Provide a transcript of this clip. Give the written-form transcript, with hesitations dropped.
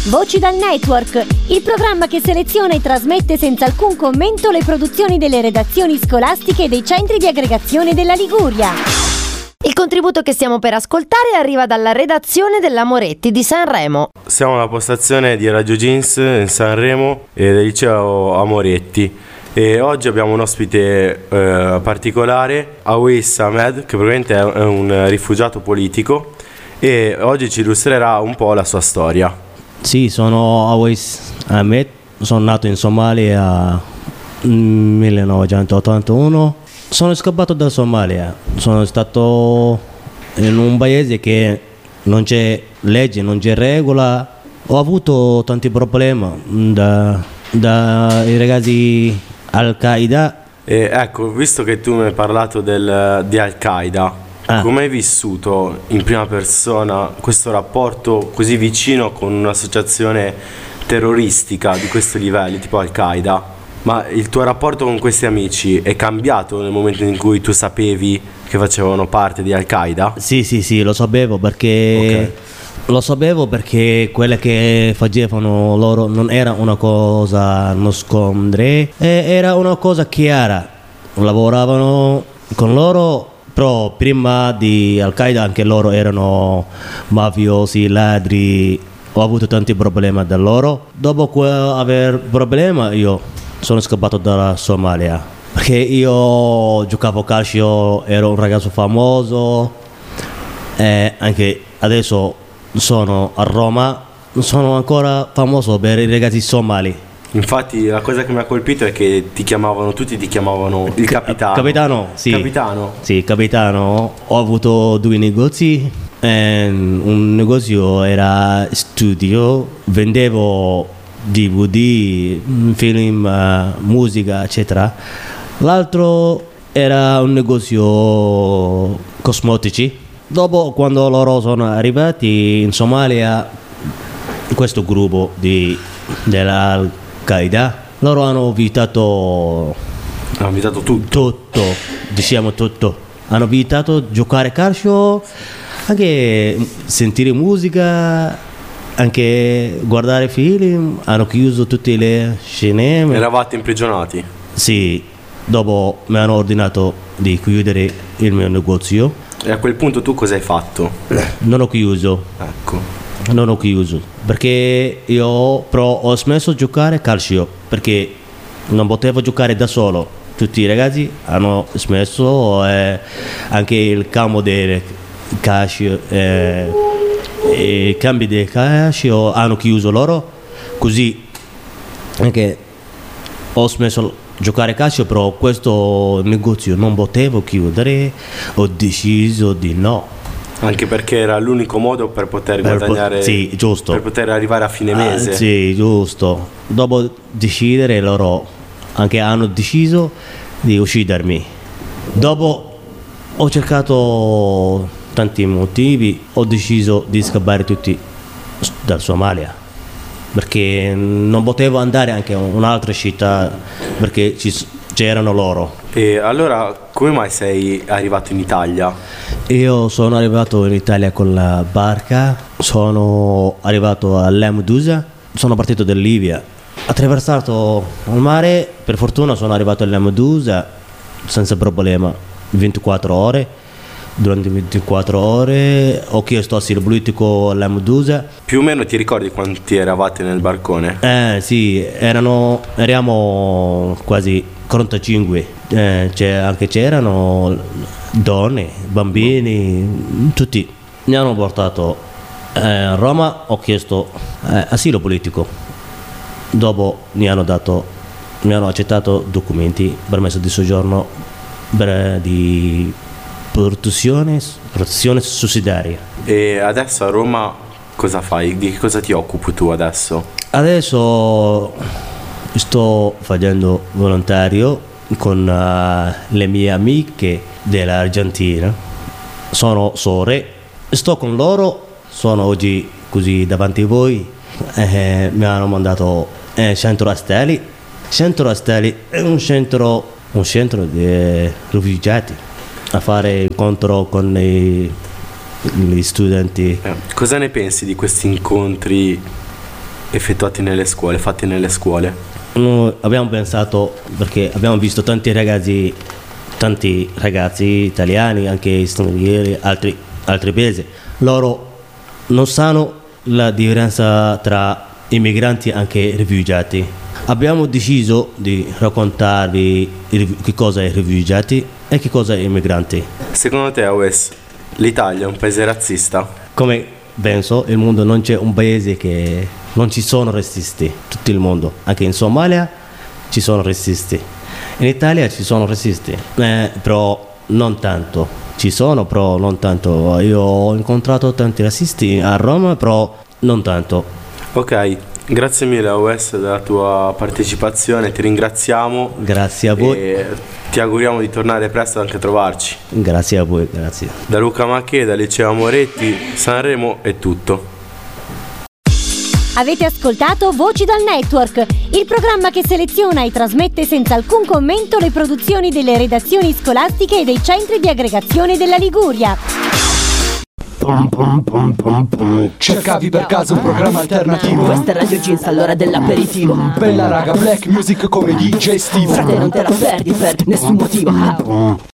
Voci dal Network, il programma che seleziona e trasmette senza alcun commento le produzioni delle redazioni scolastiche e dei centri di aggregazione della Liguria. Il contributo che stiamo per ascoltare arriva dalla redazione della Moretti di Sanremo. Siamo alla postazione di Radio Jeans in Sanremo e del liceo Amoretti. E oggi abbiamo un ospite particolare, Awais Ahmed, che probabilmente è un rifugiato politico, e oggi ci illustrerà un po' la sua storia. Sì, sono Awais Ahmed, sono nato in Somalia nel 1981. Sono scappato dalla Somalia, sono stato in un paese che non c'è legge, non c'è regola. Ho avuto tanti problemi dai ragazzi Al-Qaeda. Ecco, visto che tu mi hai parlato di Al-Qaeda, come hai vissuto in prima persona questo rapporto così vicino con un'associazione terroristica di questi livelli, tipo Al-Qaeda? Ma il tuo rapporto con questi amici è cambiato nel momento in cui tu sapevi che facevano parte di Al-Qaeda? Sì, lo sapevo perché quelle che facevano loro non era una cosa nascondere, era una cosa chiara. Lavoravano con loro, però prima di Al-Qaeda anche loro erano mafiosi, ladri. Ho avuto tanti problemi da loro. Dopo aver problemi io sono scappato dalla Somalia perché io giocavo calcio, ero un ragazzo famoso, anche adesso sono a Roma, sono ancora famoso per i ragazzi somali. Infatti la cosa che mi ha colpito è che tutti ti chiamavano il capitano. Capitano, sì. Capitano? Sì, capitano. Ho avuto 2 negozi. Un negozio era studio, vendevo DVD, film, musica, eccetera. L'altro era un negozio cosmetici. Dopo, quando loro sono arrivati in Somalia, questo gruppo dell'Al-Qaeda, loro hanno vietato tutto. Hanno vietato giocare calcio, anche sentire musica, anche guardare film. Hanno chiuso tutte le cinema. Eravate imprigionati? Sì, dopo mi hanno ordinato di chiudere il mio negozio. E a quel punto tu cosa hai fatto? Non ho chiuso. Ecco. Non ho chiuso perché io però ho smesso di giocare calcio perché non potevo giocare da solo. Tutti i ragazzi hanno smesso, anche il campo del calcio, i cambi del calcio hanno chiuso loro, così anche ho smesso di giocare calcio, però questo negozio non potevo chiudere, ho deciso di no. Anche perché era l'unico modo per poter guadagnare, sì, giusto, per poter arrivare a fine mese. Sì, giusto. Dopo decidere loro anche hanno deciso di uccidermi. Dopo ho cercato tanti motivi, ho deciso di scappare tutti dal Somalia perché non potevo andare anche a un'altra città perché c'erano loro. E allora come mai sei arrivato in Italia? Io sono arrivato in Italia con la barca, sono arrivato a Lampedusa, sono partito da Libia, attraversato il mare, per fortuna sono arrivato a Lampedusa senza problema, 24 ore. Durante 24 ore ho chiesto asilo politico a Lampedusa. Più o meno ti ricordi quanti eravate nel barcone? Sì, eravamo quasi 45, c'erano donne, bambini, tutti. Mi hanno portato a Roma, ho chiesto asilo politico. Dopo mi hanno accettato documenti, permesso di soggiorno di protezione sussidiaria. E adesso a Roma cosa fai? Di che cosa ti occupi tu adesso? Adesso sto facendo volontario con le mie amiche dell'Argentina. Sono sorelle, sto con loro, sono oggi così davanti a voi. Mi hanno mandato Centro Asteli. Centro Asteli è un centro di rifugiati, a fare incontro con gli studenti. Cosa ne pensi di questi incontri effettuati nelle scuole, fatti nelle scuole? Noi abbiamo pensato, perché abbiamo visto tanti ragazzi italiani, anche stranieri, altri paesi, loro non sanno la differenza tra immigranti e anche rifugiati. Abbiamo deciso di raccontarvi che cosa è rifugiati e che cosa è immigranti. Secondo te, Awes, l'Italia è un paese razzista? Come penso, il mondo non c'è un paese che non ci sono razzisti, tutto il mondo, anche in Somalia ci sono razzisti, in Italia ci sono razzisti, però non tanto, ci sono però non tanto. Io ho incontrato tanti razzisti a Roma, però non tanto. Ok, grazie mille Awes della tua partecipazione, ti ringraziamo. Grazie a voi. E ti auguriamo di tornare presto anche a trovarci. Grazie a voi, grazie. Da Luca Macchè, Liceo Moretti, Sanremo è tutto. Avete ascoltato Voci dal Network, il programma che seleziona e trasmette senza alcun commento le produzioni delle redazioni scolastiche e dei centri di aggregazione della Liguria. Cercavi per caso un programma alternativo? Questa è Radio Jeans all'ora dell'aperitivo. Bella raga, black music come DJ Steve. Frate, non te la perdi per nessun motivo.